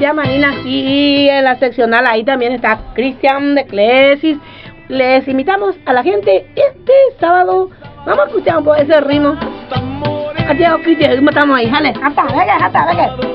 Cristian Manila, sí, en la seccional ahí también está Cristian de Clesis. Les invitamos a la gente este sábado. Vamos a escuchar un poco ese ritmo. Aquí, Cristian, estamos ahí, jale, hasta, venga.